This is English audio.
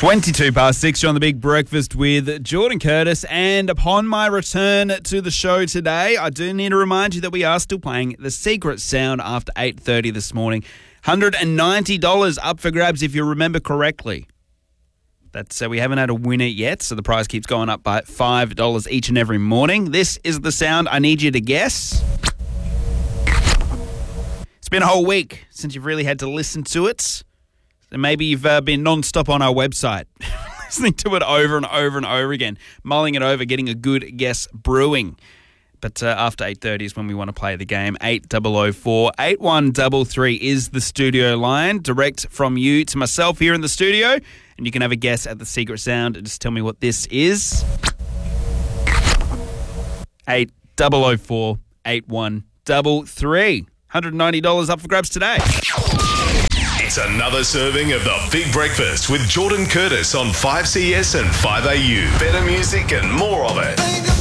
22 past 6, you're on the Big Breakfast with Jordan Curtis. And upon my return to the show today, I do need to remind you that we are still playing The Secret Sound after 8:30 this morning. $190 up for grabs if you remember correctly. We haven't had a winner yet, so the prize keeps going up by $5 each and every morning. This is the sound I need you to guess. It's been a whole week since you've really had to listen to it. And maybe you've been non-stop on our website, listening to it over and over and over again, mulling it over, getting a good guess brewing. But after 8:30 is when we want to play the game. 8004-8133 is the studio line, direct from you to myself here in the studio. And you can have a guess at the secret sound. Just tell me what this is. 8004-8133. $190 up for grabs today. It's another serving of the Big Breakfast with Jordan Curtis on 5CS and 5AU. Better music and more of it.